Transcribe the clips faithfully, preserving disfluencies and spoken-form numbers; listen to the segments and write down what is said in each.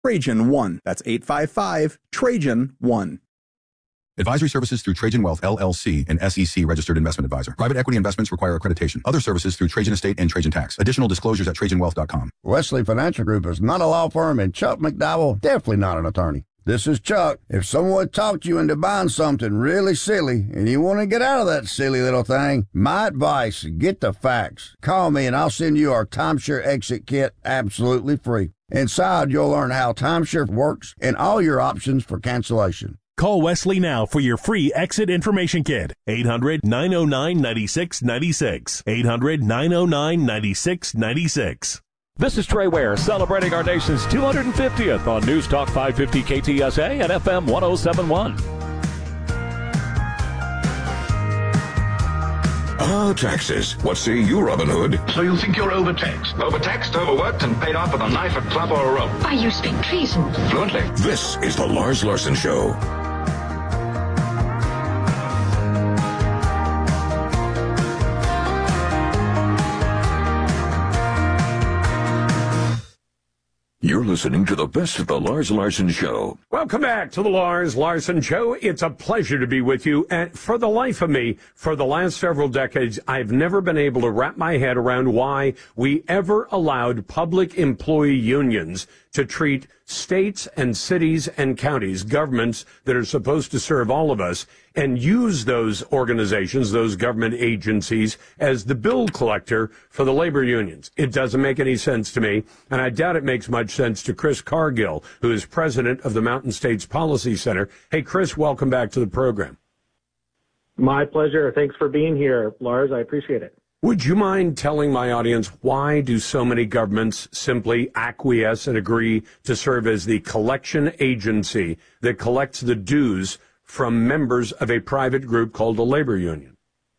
Trajan one. That's eight five five, Trajan one. Advisory services through Trajan Wealth, L L C, an S E C registered investment advisor. Private equity investments require accreditation. Other services through Trajan Estate and Trajan Tax. Additional disclosures at trajan wealth dot com. Wesley Financial Group is not a law firm, and Chuck McDowell definitely not an attorney. This is Chuck. If someone talked you into buying something really silly and you want to get out of that silly little thing, my advice, get the facts. Call me and I'll send you our timeshare exit kit absolutely free. Inside, you'll learn how timeshare works and all your options for cancellation. Call Wesley now for your free exit information kit. eight hundred, nine oh nine, nine six nine six. eight hundred, nine oh nine, nine six nine six. This is Trey Ware celebrating our nation's two hundred fiftieth on News Talk five fifty K T S A and F M one oh seven point one. Ah, taxes. What say you, Robin Hood? So you think you're overtaxed? Overtaxed, overworked, and paid off with a knife, a club, or a rope. I you speak treason. Fluently. This is the Lars Larson Show. You're listening to the best of the Lars Larson Show. Welcome back to the Lars Larson Show. It's a pleasure to be with you. And for the life of me, for the last several decades, I've never been able to wrap my head around why we ever allowed public employee unions to treat states and cities and counties, governments that are supposed to serve all of us, and use those organizations, those government agencies, as the bill collector for the labor unions. It doesn't make any sense to me, and I doubt it makes much sense to Chris Cargill, who is president of the Mountain States Policy Center. Hey, Chris, welcome back to the program. My pleasure. Thanks for being here, Lars. I appreciate it. Would you mind telling my audience, why do so many governments simply acquiesce and agree to serve as the collection agency that collects the dues from members of a private group called a labor union?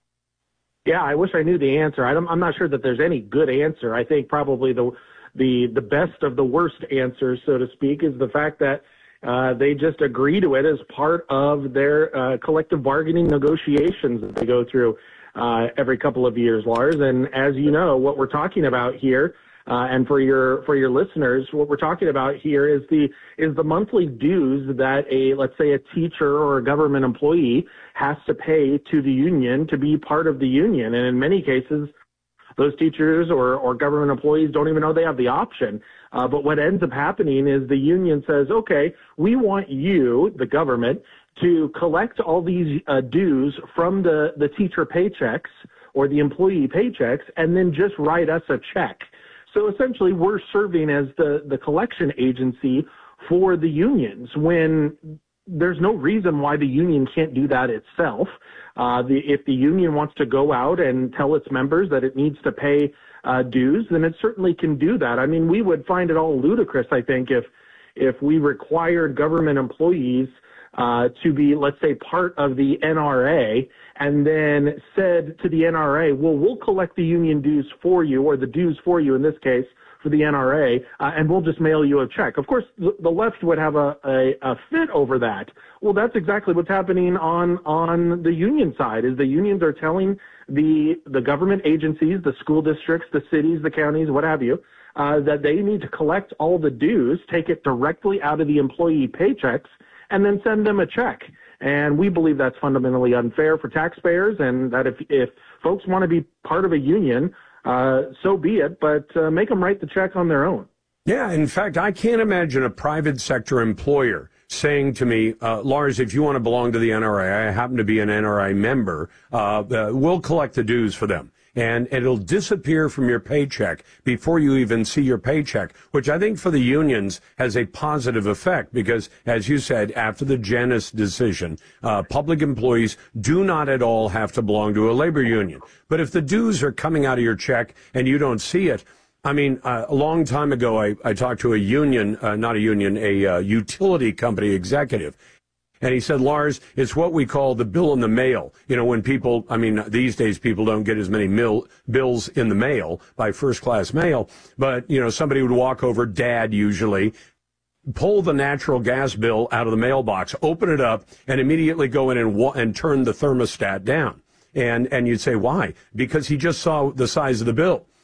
Yeah, I wish I knew the answer. I'm, I'm not sure that there's any good answer. I think probably the the the best of the worst answers, so to speak, is the fact that uh, they just agree to it as part of their uh, collective bargaining negotiations that they go through uh, every couple of years, Lars. And as you know, what we're talking about here, uh, and for your for your listeners, what we're talking about here is the is the monthly dues that a let's say a teacher or a government employee has to pay to the union to be part of the union. And in many cases, those teachers or, or government employees don't even know they have the option. Uh, but what ends up happening is the union says, okay, we want you, the government, to collect all these uh, dues from the, the teacher paychecks or the employee paychecks and then just write us a check. So essentially we're serving as the, the collection agency for the unions when there's no reason why the union can't do that itself. Uh, the, if the union wants to go out and tell its members that it needs to pay uh, dues, then it certainly can do that. I mean, we would find it all ludicrous, I think, if if we required government employees uh, to be, let's say, part of the N R A and then said to the N R A, well, we'll collect the union dues for you, or the dues for you in this case, for the N R A, uh, and we'll just mail you a check. Of course, the, the left would have a, a, a fit over that. Well, that's exactly what's happening on, on the union side, is the unions are telling the, the government agencies, the school districts, the cities, the counties, what have you, uh, that they need to collect all the dues, take it directly out of the employee paychecks, and then send them a check. And we believe that's fundamentally unfair for taxpayers, and that if, if folks want to be part of a union, Uh, so be it, but uh, make them write the check on their own. Yeah, in fact, I can't imagine a private sector employer saying to me, uh, Lars, if you want to belong to the N R A, I happen to be an N R A member, uh, uh, we'll collect the dues for them. And it'll disappear from your paycheck before you even see your paycheck, which I think for the unions has a positive effect because, as you said, after the Janus decision, uh, public employees do not at all have to belong to a labor union. But if the dues are coming out of your check and you don't see it, I mean, uh, a long time ago, I, I talked to a union, uh, not a union, a uh, utility company executive. And he said, Lars, it's what we call the bill in the mail. You know, when people, I mean, these days people don't get as many mil, bills in the mail by first-class mail. But, you know, somebody would walk over, Dad usually, pull the natural gas bill out of the mailbox, open it up, and immediately go in and, wa- and turn the thermostat down. And, and you'd say, why? Because he just saw the size of the bill.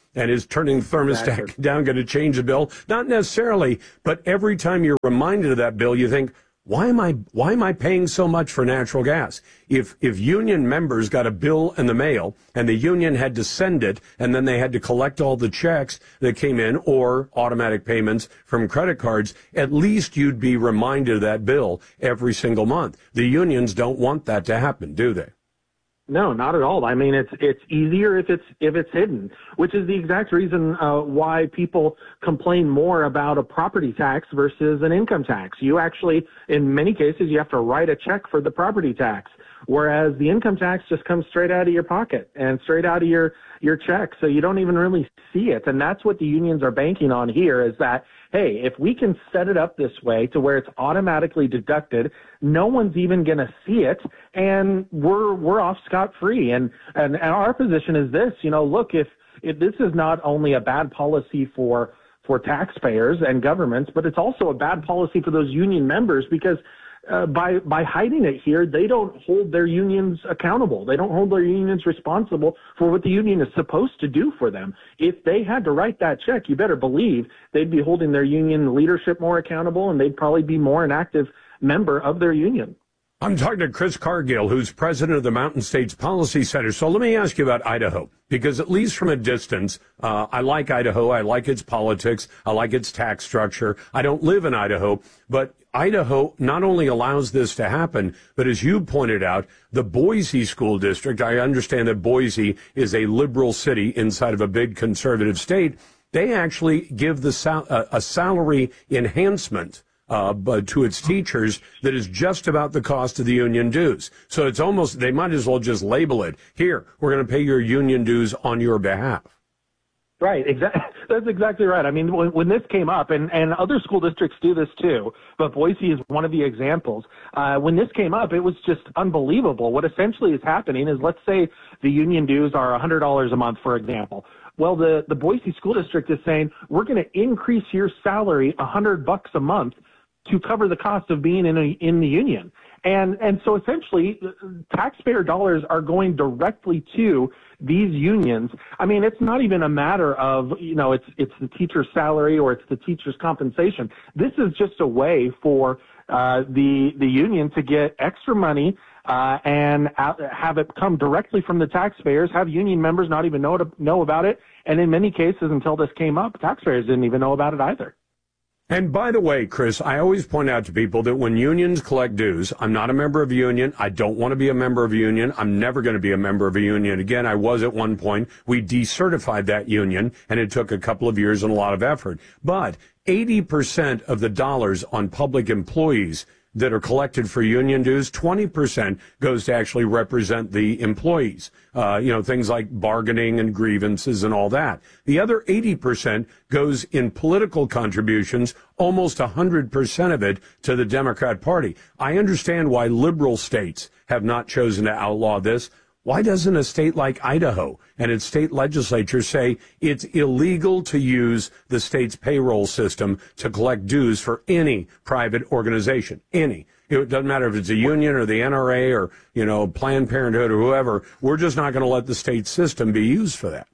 And is turning the thermostat exactly. down going to change the bill? Not necessarily, but every time you're reminded of that bill, you think, why am I why am I paying so much for natural gas? If if union members got a bill in the mail and the union had to send it and then they had to collect all the checks that came in or automatic payments from credit cards, at least you'd be reminded of that bill every single month. The unions don't want that to happen, do they? No, not at all. I mean, it's it's easier if it's if it's hidden, which is the exact reason uh, why people complain more about a property tax versus an income tax. You actually, in many cases, you have to write a check for the property tax, whereas the income tax just comes straight out of your pocket and straight out of your your check, so you don't even really see it. And that's what the unions are banking on here is that, hey, if we can set it up this way to where it's automatically deducted, no one's even going to see it, and we're we're off scot-free. And, and and our position is this, you know, look, if, if this is not only a bad policy for for taxpayers and governments, but it's also a bad policy for those union members because Uh, by by hiding it here, they don't hold their unions accountable. They don't hold their unions responsible for what the union is supposed to do for them. If they had to write that check, you better believe they'd be holding their union leadership more accountable, and they'd probably be more an active member of their union. I'm talking to Chris Cargill, who's president of the Mountain States Policy Center. So let me ask you about Idaho, because at least from a distance, uh, I like Idaho. I like its politics. I like its tax structure. I don't live in Idaho, but Idaho not only allows this to happen, but as you pointed out, the Boise School District, I understand that Boise is a liberal city inside of a big conservative state. They actually give the sal- uh, a salary enhancement Uh, but to its teachers that is just about the cost of the union dues. So it's almost, they might as well just label it, here, we're going to pay your union dues on your behalf. Right, exactly. That's exactly right. I mean, when, when this came up, and, and other school districts do this too, but Boise is one of the examples. Uh, when this came up, it was just unbelievable. What essentially is happening is, let's say the union dues are one hundred dollars a month, for example. Well, the, the Boise School District is saying, we're going to increase your salary one hundred bucks a month to cover the cost of being in a, in the union. And and so essentially taxpayer dollars are going directly to these unions. I mean, it's not even a matter of, you know, it's it's the teacher's salary or it's the teacher's compensation. This is just a way for uh, the the union to get extra money uh, and out, have it come directly from the taxpayers, have union members not even know to, know about it. And in many cases, until this came up, taxpayers didn't even know about it either. And by the way, Chris, I always point out to people that when unions collect dues, I'm not a member of a union. I don't want to be a member of a union. I'm never going to be a member of a union again. I was at one point. We decertified that union, and it took a couple of years and a lot of effort. But eighty percent of the dollars on public employees that are collected for union dues, twenty percent goes to actually represent the employees. Uh, you know, things like bargaining and grievances and all that. The other eighty percent goes in political contributions, almost one hundred percent of it to the Democrat Party. I understand why liberal states have not chosen to outlaw this. Why doesn't a state like Idaho and its state legislature say it's illegal to use the state's payroll system to collect dues for any private organization? Any. It doesn't matter if it's a union or the N R A or, you know, Planned Parenthood or whoever. We're just not going to let the state system be used for that.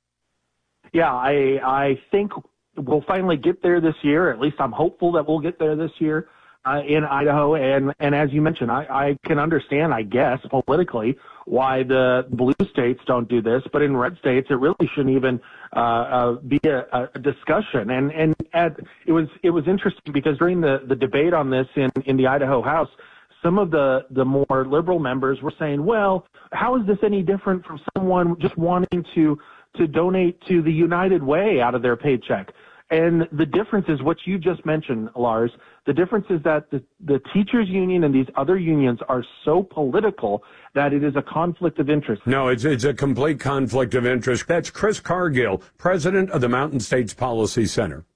Yeah, I I think we'll finally get there this year. At least I'm hopeful that we'll get there this year uh, in Idaho. And, and as you mentioned, I, I can understand, I guess, politically why the blue states don't do this. But in red states, it really shouldn't even uh, uh, be a, a discussion. And, and at, it was it was interesting because during the, the debate on this in, in the Idaho House, some of the, the more liberal members were saying, well, how is this any different from someone just wanting to to donate to the United Way out of their paycheck? And the difference is what you just mentioned, Lars. The difference is that the, the teachers union and these other unions are so political that it is a conflict of interest. No, it's it's a complete conflict of interest. That's Chris Cargill, president of the Mountain States Policy Center.